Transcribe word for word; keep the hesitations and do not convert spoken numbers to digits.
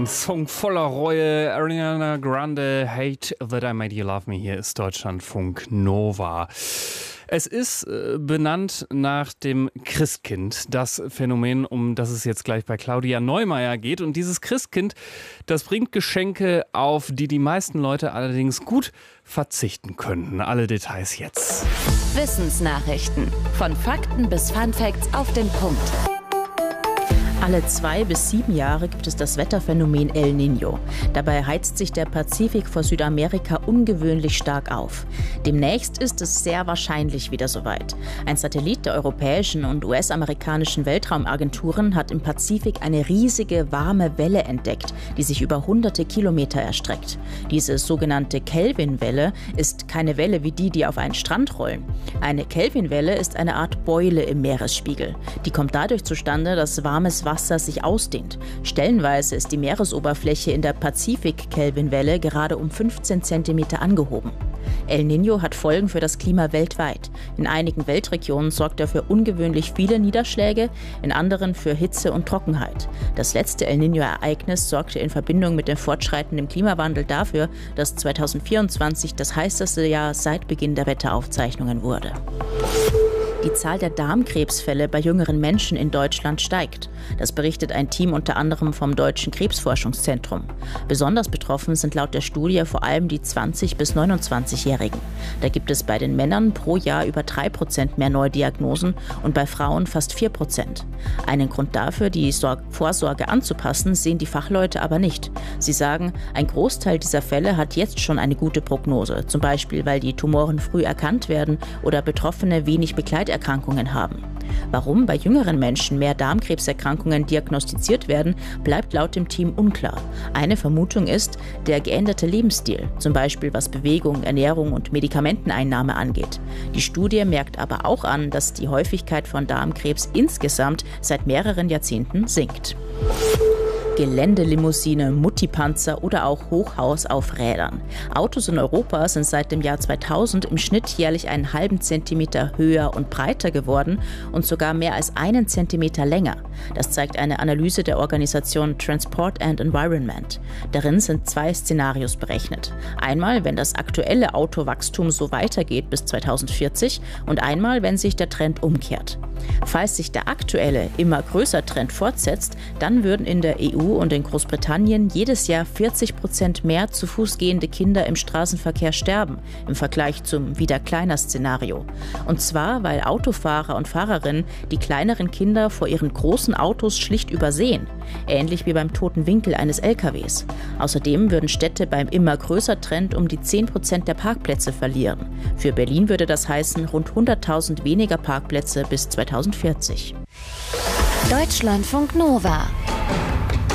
Ein Song voller Reue. Ariana Grande, Hate That I Made You Love Me. Hier ist Deutschlandfunk Nova. Es ist äh, benannt nach dem Christkind, das Phänomen, um das es jetzt gleich bei Claudia Neumeier geht. Und dieses Christkind, das bringt Geschenke, auf die die meisten Leute allerdings gut verzichten könnten. Alle Details jetzt. Wissensnachrichten. Von Fakten bis Funfacts auf den Punkt. Alle zwei bis sieben Jahre gibt es das Wetterphänomen El Niño. Dabei heizt sich der Pazifik vor Südamerika ungewöhnlich stark auf. Demnächst ist es sehr wahrscheinlich wieder soweit. Ein Satellit der europäischen und U S-amerikanischen Weltraumagenturen hat im Pazifik eine riesige warme Welle entdeckt, die sich über hunderte Kilometer erstreckt. Diese sogenannte Kelvin-Welle ist keine Welle wie die, die auf einen Strand rollen. Eine Kelvin-Welle ist eine Art Beule im Meeresspiegel. Die kommt dadurch zustande, dass warmes Wasser Wasser sich ausdehnt. Stellenweise ist die Meeresoberfläche in der Pazifik-Kelvin-Welle gerade um fünfzehn Zentimeter angehoben. El Niño hat Folgen für das Klima weltweit. In einigen Weltregionen sorgt er für ungewöhnlich viele Niederschläge, in anderen für Hitze und Trockenheit. Das letzte El Niño-Ereignis sorgte in Verbindung mit dem fortschreitenden Klimawandel dafür, dass zweitausendvierundzwanzig das heißeste Jahr seit Beginn der Wetteraufzeichnungen wurde. Die Zahl der Darmkrebsfälle bei jüngeren Menschen in Deutschland steigt. Das berichtet ein Team unter anderem vom Deutschen Krebsforschungszentrum. Besonders betroffen sind laut der Studie vor allem die zwanzig- bis neunundzwanzigjährigen. Da gibt es bei den Männern pro Jahr über drei Prozent mehr Neudiagnosen und bei Frauen fast vier Prozent. Einen Grund dafür, die Sor- Vorsorge anzupassen, sehen die Fachleute aber nicht. Sie sagen, ein Großteil dieser Fälle hat jetzt schon eine gute Prognose, zum Beispiel weil die Tumoren früh erkannt werden oder Betroffene wenig Begleiterkrankungen Erkrankungen haben. Warum bei jüngeren Menschen mehr Darmkrebserkrankungen diagnostiziert werden, bleibt laut dem Team unklar. Eine Vermutung ist der geänderte Lebensstil, zum Beispiel was Bewegung, Ernährung und Medikamenteneinnahme angeht. Die Studie merkt aber auch an, dass die Häufigkeit von Darmkrebs insgesamt seit mehreren Jahrzehnten sinkt. Geländelimousine, Muttipanzer oder auch Hochhaus auf Rädern. Autos in Europa sind seit dem Jahr zweitausend im Schnitt jährlich einen halben Zentimeter höher und breiter geworden und sogar mehr als einen Zentimeter länger. Das zeigt eine Analyse der Organisation Transport and Environment. Darin sind zwei Szenarios berechnet. Einmal, wenn das aktuelle Autowachstum so weitergeht bis zweitausendvierzig und einmal, wenn sich der Trend umkehrt. Falls sich der aktuelle, immer größer Trend fortsetzt, dann würden in der E U und in Großbritannien jedes Jahr vierzig Prozent mehr zu Fuß gehende Kinder im Straßenverkehr sterben, im Vergleich zum wieder kleiner Szenario. Und zwar, weil Autofahrer und Fahrerinnen die kleineren Kinder vor ihren großen Autos schlicht übersehen, ähnlich wie beim toten Winkel eines L K Ws. Außerdem würden Städte beim immer größer Trend um die zehn Prozent der Parkplätze verlieren. Für Berlin würde das heißen rund hunderttausend weniger Parkplätze bis zweitausendvierzig. Deutschlandfunk Nova.